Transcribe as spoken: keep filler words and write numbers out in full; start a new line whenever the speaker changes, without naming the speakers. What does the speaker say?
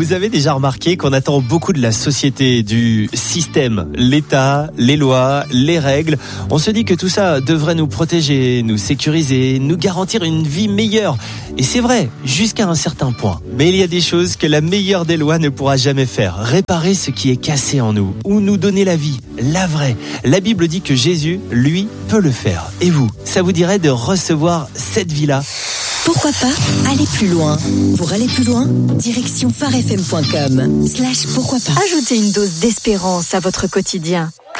Vous avez déjà remarqué qu'on attend beaucoup de la société, du système, l'État, les lois, les règles. On se dit que tout ça devrait nous protéger, nous sécuriser, nous garantir une vie meilleure. Et c'est vrai, jusqu'à un certain point. Mais il y a des choses que la meilleure des lois ne pourra jamais faire. Réparer ce qui est cassé en nous, ou nous donner la vie, la vraie. La Bible dit que Jésus, lui, peut le faire. Et vous, ça vous dirait de recevoir cette vie-là ?
Pourquoi pas aller plus loin? Pour aller plus loin, direction phare f m point com slash pourquoi pas.
Ajoutez une dose d'espérance à votre quotidien.